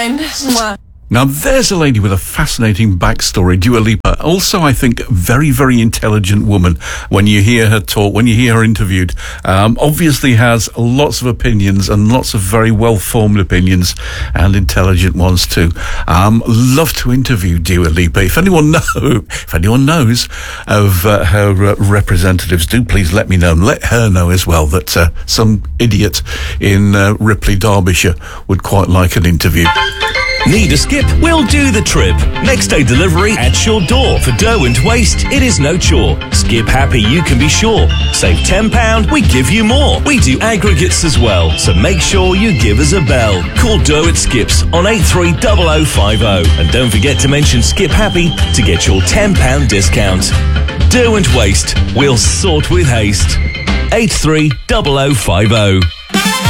mind. Mwah. Now, there's a lady with a fascinating backstory, Dua Lipa. Also, I think, very, very intelligent woman. When you hear her talk, when you hear her interviewed, obviously has lots of opinions and lots of very well-formed opinions and intelligent ones too. Love to interview Dua Lipa. If anyone knows of her representatives, do please let me know and let her know as well that some idiot in Ripley, Derbyshire would quite like an interview. Need a skip? We'll do the trip. Next day delivery at your door. For dough and waste, it is no chore. Skip happy, you can be sure. Save £10, we give you more. We do aggregates as well, so make sure you give us a bell. Call Dough at Skips on 830050. And don't forget to mention Skip Happy to get your £10 discount. Dough and waste, we'll sort with haste. 830050.